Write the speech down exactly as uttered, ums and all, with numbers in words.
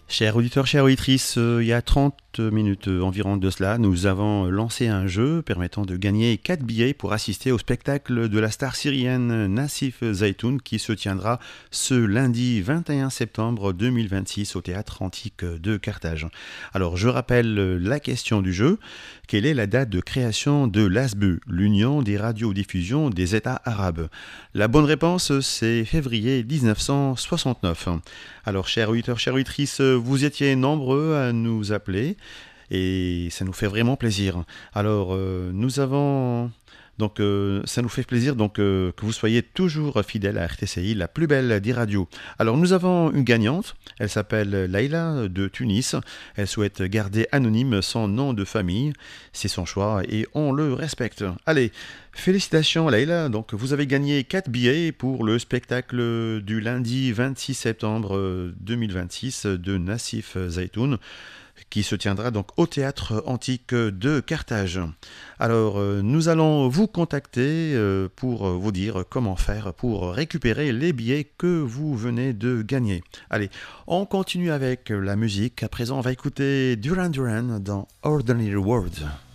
Chers auditeurs, chères auditrices, euh, il y a trente minutes euh, environ de cela, nous avons lancé un jeu permettant de gagner quatre billets pour assister au spectacle de la star syrienne Nassif Zaitoun qui se tiendra ce lundi vingt et un septembre deux mille vingt-six au théâtre antique de Carthage. Alors je rappelle la question du jeu. Quelle est la date de création de l'A S B U, l'Union des radiodiffusions des États arabes? La bonne réponse, c'est février dix-neuf cent soixante-neuf. Alors, chers auditeurs, chères auditrices, vous étiez nombreux à nous appeler et ça nous fait vraiment plaisir. Alors, euh, nous avons... Donc, euh, ça nous fait plaisir donc, euh, que vous soyez toujours fidèles à R T C I, la plus belle des radios. Alors, nous avons une gagnante. Elle s'appelle Laïla de Tunis. Elle souhaite garder anonyme son nom de famille. C'est son choix et on le respecte. Allez, félicitations Laïla. Donc, vous avez gagné quatre billets pour le spectacle du lundi vingt-six septembre deux mille vingt-six de Nassif Zaitoun, qui se tiendra donc au théâtre antique de Carthage. Alors, euh, nous allons vous contacter euh, pour vous dire comment faire pour récupérer les billets que vous venez de gagner. Allez, on continue avec la musique. À présent, on va écouter Duran Duran dans Ordinary World.